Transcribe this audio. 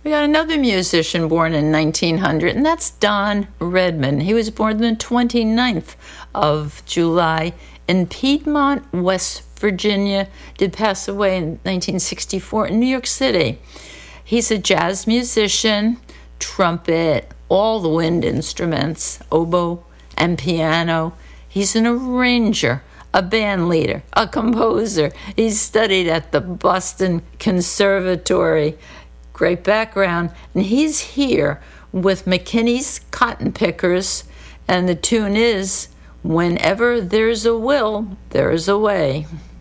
We got another musician born in 1900, and that's Don Redman. He was born the 29th of July in Piedmont, West Virginia. Did pass away in 1964 in New York City. He's a jazz musician, trumpet, all the wind instruments, oboe and piano. He's an arranger, a band leader, a composer. He's studied at the Boston Conservatory. Great background. And he's here with McKinney's Cotton Pickers. And the tune is, Whenever There's a Will, There's a Way.